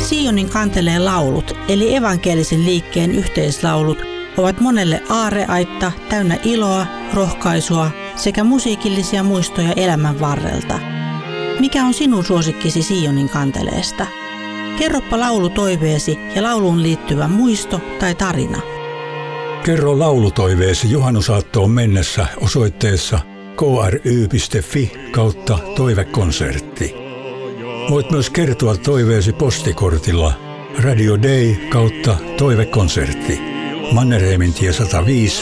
Sionin kanteleen laulut, eli evankelisen liikkeen yhteislaulut, ovat monelle aarreaitta täynnä iloa, rohkaisua sekä musiikillisia muistoja elämän varrelta. Mikä on sinun suosikkisi Sionin kanteleesta? Kerropa laulutoiveesi ja lauluun liittyvä muisto tai tarina. Kerro laulutoiveesi juhannusaattoon mennessä osoitteessa kry.fi/toivekonsertti. Voit myös kertoa toiveesi postikortilla Radio Day/toivekonsertti. Mannerheimintie 105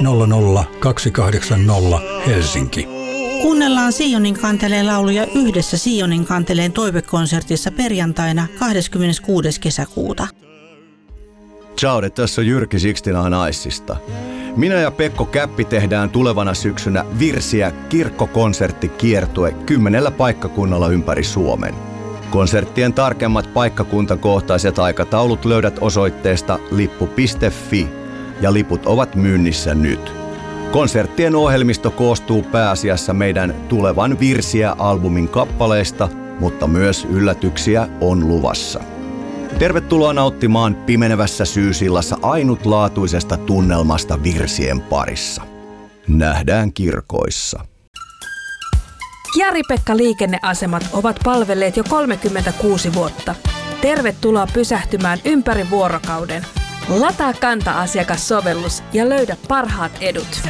00280 Helsinki. Kuunnellaan Sionin kanteleen lauluja yhdessä Sionin kanteleen toivekonsertissa perjantaina 26. kesäkuuta. Ciao, tässä on Jyrki Sixtina Naissista. Minä ja Pekko Käppi tehdään tulevana syksynä virsiä kirkkokonserttikiertue 10 paikkakunnalla ympäri Suomen. Konserttien tarkemmat paikkakuntakohtaiset aikataulut löydät osoitteesta lippu.fi ja liput ovat myynnissä nyt. Konserttien ohjelmisto koostuu pääasiassa meidän tulevan virsiä-albumin kappaleista, mutta myös yllätyksiä on luvassa. Tervetuloa nauttimaan pimenevässä syysillassa ainutlaatuisesta tunnelmasta virsien parissa. Nähdään kirkoissa. Jari-Pekka liikenneasemat ovat palvelleet jo 36 vuotta. Tervetuloa pysähtymään ympäri vuorokauden. Lataa Kanta-asiakassovellus ja löydä parhaat edut.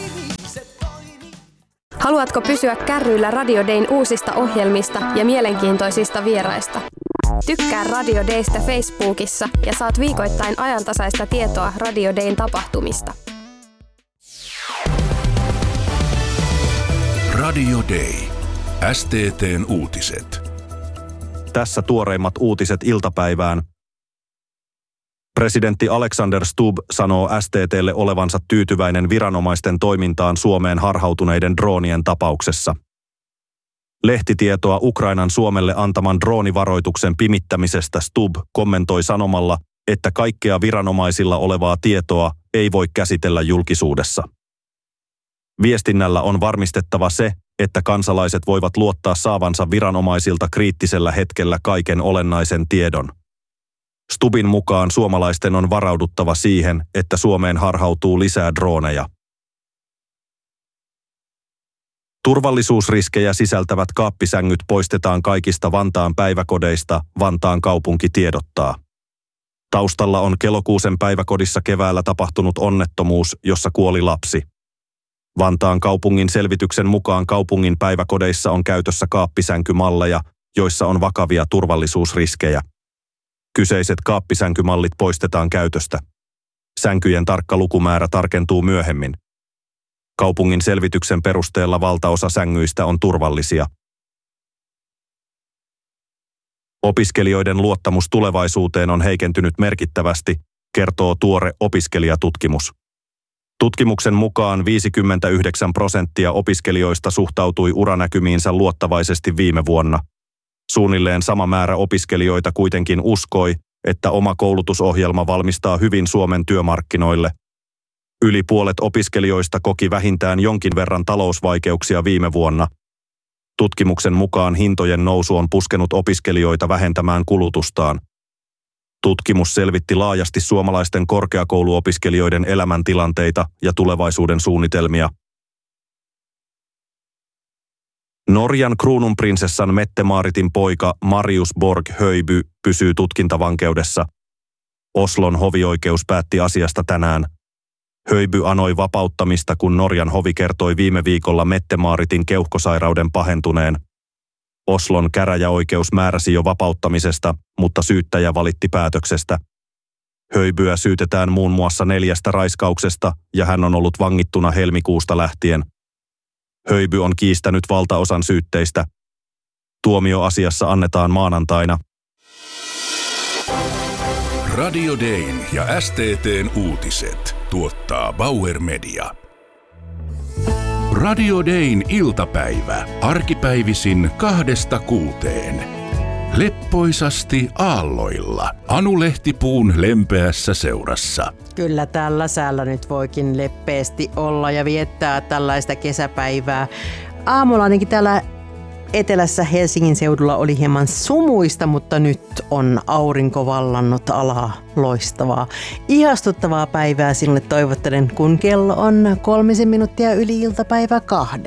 Haluatko pysyä kärryillä Radio Dayn uusista ohjelmista ja mielenkiintoisista vieraista? Tykkää Radio Daystä Facebookissa ja saat viikoittain ajantasaista tietoa Radio Dayn tapahtumista. Radio Day. STT:n uutiset. Tässä tuoreimmat uutiset iltapäivään. Presidentti Alexander Stubb sanoo STT:lle olevansa tyytyväinen viranomaisten toimintaan Suomeen harhautuneiden droonien tapauksessa. Lehtitietoa Ukrainan Suomelle antaman droonivaroituksen pimittämisestä Stubb kommentoi sanomalla, että kaikkea viranomaisilla olevaa tietoa ei voi käsitellä julkisuudessa. Viestinnällä on varmistettava se, että kansalaiset voivat luottaa saavansa viranomaisilta kriittisellä hetkellä kaiken olennaisen tiedon. Stubbin mukaan suomalaisten on varauduttava siihen, että Suomeen harhautuu lisää drooneja. Turvallisuusriskejä sisältävät kaappisängyt poistetaan kaikista Vantaan päiväkodeista, Vantaan kaupunki tiedottaa. Taustalla on Kelokuusen päiväkodissa keväällä tapahtunut onnettomuus, jossa kuoli lapsi. Vantaan kaupungin selvityksen mukaan kaupungin päiväkodeissa on käytössä kaappisänkymalleja, joissa on vakavia turvallisuusriskejä. Kyseiset kaappisänkymallit poistetaan käytöstä. Sänkyjen tarkka lukumäärä tarkentuu myöhemmin. Kaupungin selvityksen perusteella valtaosa sängyistä on turvallisia. Opiskelijoiden luottamus tulevaisuuteen on heikentynyt merkittävästi, kertoo tuore opiskelijatutkimus. Tutkimuksen mukaan 59% opiskelijoista suhtautui uranäkymiinsä luottavaisesti viime vuonna. Suunnilleen sama määrä opiskelijoita kuitenkin uskoi, että oma koulutusohjelma valmistaa hyvin Suomen työmarkkinoille. Yli puolet opiskelijoista koki vähintään jonkin verran talousvaikeuksia viime vuonna. Tutkimuksen mukaan hintojen nousu on puskenut opiskelijoita vähentämään kulutustaan. Tutkimus selvitti laajasti suomalaisten korkeakouluopiskelijoiden elämäntilanteita ja tulevaisuuden suunnitelmia. Norjan kruununprinsessan Mette-Maaritin poika Marius Borg Höjby pysyy tutkintavankeudessa. Oslon hovioikeus päätti asiasta tänään. Höjby anoi vapauttamista, kun Norjan hovi kertoi viime viikolla Mette-Maaritin keuhkosairauden pahentuneen. Oslon käräjäoikeus määräsi jo vapauttamisesta, mutta syyttäjä valitti päätöksestä. Höjbyä syytetään muun muassa 4 raiskauksesta ja hän on ollut vangittuna helmikuusta lähtien. Höjby on kiistänyt valtaosan syytteistä. Tuomio asiassa annetaan maanantaina. Radio Dayn ja STT:n uutiset tuottaa Bauer Media. Radio Dayn iltapäivä arkipäivisin 2–6. Leppoisasti aalloilla Anu Lehtipuun lempeässä seurassa. Kyllä tällä säällä nyt voikin leppeästi olla ja viettää tällaista kesäpäivää. Aamulla ainakin täällä etelässä Helsingin seudulla oli hieman sumuista, mutta nyt on aurinko vallannut alaa. Loistavaa, ihastuttavaa päivää sinulle toivottelen, kun kello on 3 minuuttia yli iltapäivä 2.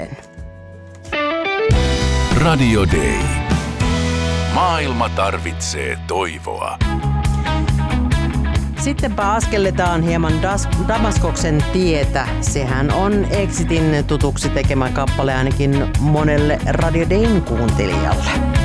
Radio Day. Maailma tarvitsee toivoa. Sittenpä askelletaan hieman Damaskoksen tietä. Sehän on Exitin tutuksi tekemä kappale ainakin monelle Radio Dayn kuuntelijalle.